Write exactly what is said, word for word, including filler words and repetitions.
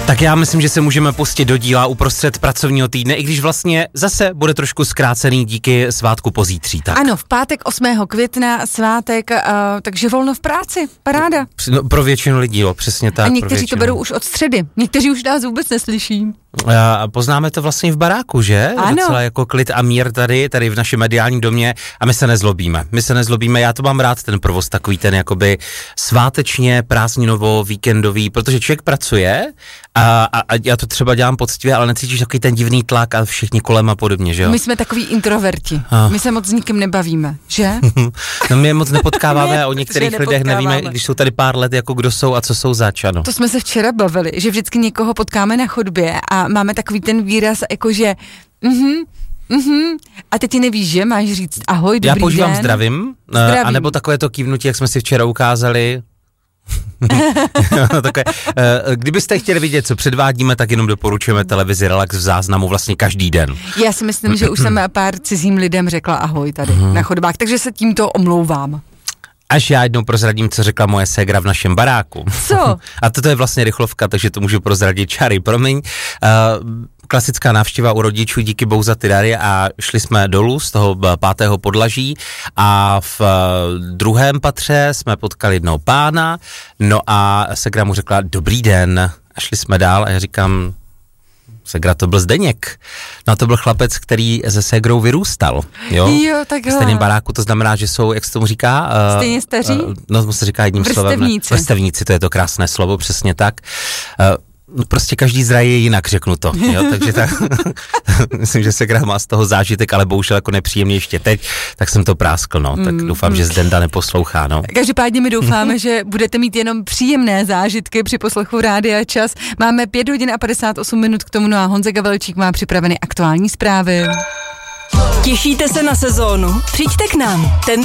Tak já myslím, že se můžeme pustit do díla uprostřed pracovního týdne, i když vlastně zase bude trošku zkrácený díky svátku pozítří. Tak. Ano, v pátek osmého května svátek, uh, takže volno v práci, paráda. No, pro většinu lidí, jo, přesně tak. A někteří to berou už od středy, někteří už nás vůbec neslyší. A poznáme to vlastně v baráku, že? Ano. Docela jako klid a mír tady, tady v našem mediálním domě a my se nezlobíme. My se nezlobíme, já to mám rád, ten provoz takový ten jakoby svátečně, prázdninovo, víkendový, protože člověk pracuje a, a, a já to třeba dělám poctivě, ale necítíš takový ten divný tlak a všichni kolem a podobně, že jo? My jsme takový introverti, a. my se moc s nikým nebavíme, že? No my je moc nepotkáváme a o některých lidech nevíme, když jsou tady pár let, jako kdo jsou a co jsou zač, ano. To jsme se včera bavili, že vždycky někoho potkáme na chodbě a máme takový ten výraz, jakože mhm, mhm, a teď ty nevíš, že máš říct ahoj, dobrý den. Já používám den. zdravím, zdravím, anebo takové to kývnutí, jak jsme si včera ukázali. Takové, kdybyste chtěli vidět, co předvádíme, tak jenom doporučujeme televizi Relax v záznamu vlastně každý den. Já si myslím, že už jsem pár cizím lidem řekla ahoj tady mm. na chodbách, takže se tímto omlouvám. Až já jednou prozradím, co řekla moje ségra v našem baráku. Co? A toto je vlastně rychlovka, takže to můžu prozradit. Čary, promiň. Uh, klasická návštěva u rodičů, díky bohu za ty dary a šli jsme dolů z toho pátého podlaží a v uh, druhém patře jsme potkali jednoho pána, no a ségra mu řekla dobrý den a šli jsme dál a já říkám, ségra, to byl Zdeněk. No a to byl chlapec, který se ségrou vyrůstal. Jo, jo takhle. V stejném baráku, to znamená, že jsou, jak se tomu říká? Uh, Stejně staří? Uh, no, to se říká jedním vrstevníci. slovem. Vrstevníci, to je to krásné slovo, přesně tak. Uh, prostě každý zdraj je jinak, řeknu to. Jo? Takže tak, myslím, že ségra má z toho zážitek, ale bohužel jako nepříjemně ještě teď, tak jsem to práskl, no. Tak mm, doufám, mm. že Zdenda neposlouchá, no. Každopádně my doufáme, že budete mít jenom příjemné zážitky při poslechu Rádia Čas. Máme pět hodin a padesát osm minut k tomu, no a Honza Gavelčík má připraveny aktuální zprávy. Těšíte se na sezónu? Přijďte k nám. Tento